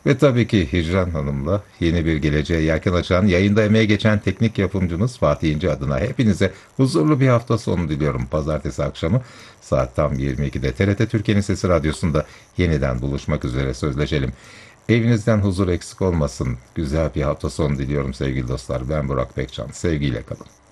Ve tabii ki Hicran Hanım'la yeni bir geleceğe yelken açan, yayında emeğe geçen teknik yapımcımız Fatih İnce adına hepinize huzurlu bir hafta sonu diliyorum. Pazartesi akşamı saat tam 22'de TRT Türkiye'nin Sesi Radyosu'nda yeniden buluşmak üzere sözleşelim. Evinizden huzur eksik olmasın. Güzel bir hafta sonu diliyorum sevgili dostlar. Ben Burak Bekcan. Sevgiyle kalın.